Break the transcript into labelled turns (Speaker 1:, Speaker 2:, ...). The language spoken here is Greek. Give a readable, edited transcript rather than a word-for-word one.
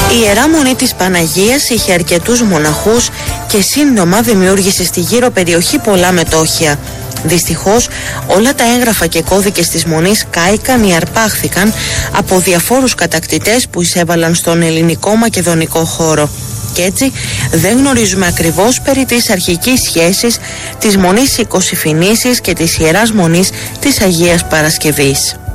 Speaker 1: Η Ιερά Μονή της Παναγίας είχε αρκετούς μοναχούς και σύντομα δημιούργησε στη γύρω περιοχή πολλά μετόχια. Δυστυχώς όλα τα έγγραφα και κώδικες της Μονής κάηκαν ή αρπάχθηκαν από διαφόρους κατακτητές που εισέβαλαν στον ελληνικό-μακεδονικό χώρο. Και έτσι δεν γνωρίζουμε ακριβώς περί της αρχικής σχέσης της Μονής Οικοσυφηνήσης και της Ιεράς Μονής της Αγίας Παρασκευής.